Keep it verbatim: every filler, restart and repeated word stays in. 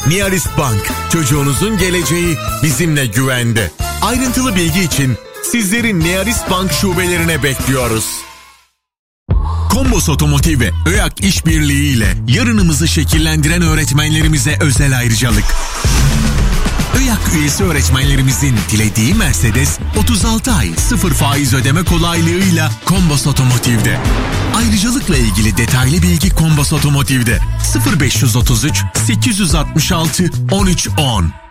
Niarist Bank, çocuğunuzun geleceği bizimle güvende. Ayrıntılı bilgi için sizleri Niarist Bank şubelerine bekliyoruz. Kombos Otomotiv ve ÖYAK işbirliği ile yarınımızı şekillendiren öğretmenlerimize özel ayrıcalık. ÖYAK üyesi öğretmenlerimizin dilediği Mercedes otuz altı ay sıfır faiz ödeme kolaylığıyla Kombos Otomotiv'de. Ayrıcalıkla ilgili detaylı bilgi Kombos Otomotiv'de. sıfır beş otuz üç sekiz altı altı on üç on.